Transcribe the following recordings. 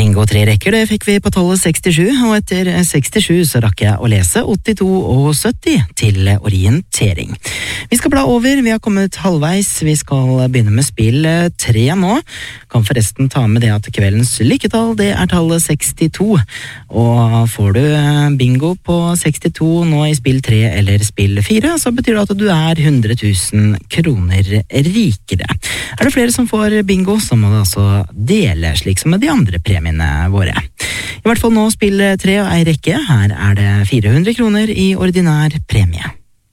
Bingo 3 rekker, det fikk vi på tallet 67, og etter 67 så rakk jeg å lese 82 og 70 til orientering. Vi skal bla over, vi har kommet halvveis, vi skal begynne med spill 3 nå. Kan forresten ta med det at kveldens lykketall, det er tallet 62, og får du bingo på 62 nå i spill 3 eller spill 4, så betyr det at du er 100 000 kroner rikere. Er det flere som får bingo, så må du altså dele, slik som med de andre premiene våre. I hvert fall nå spill 3 og ei rekke. Her er det 400 kroner i ordinær premie.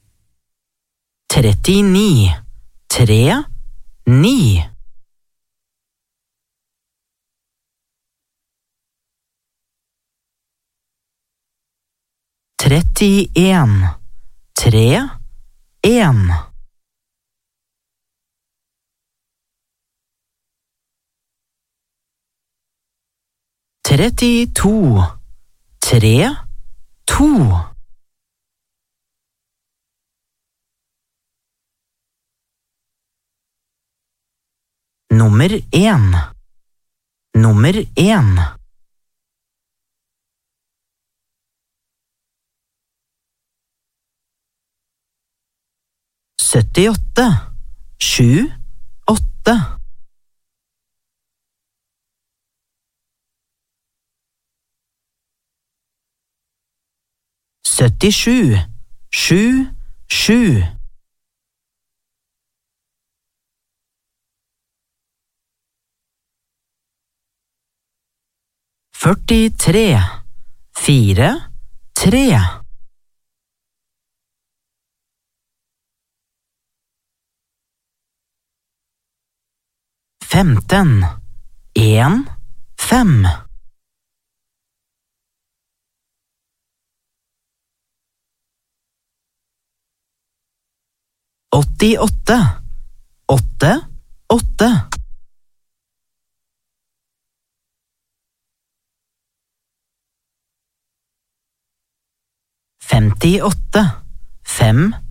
39 3 9 31 3 1 32 3 2 Nummer 1 Nummer 1 78 7 8 77 7 7 43 4 3 15 1 5 88 8 8 58 5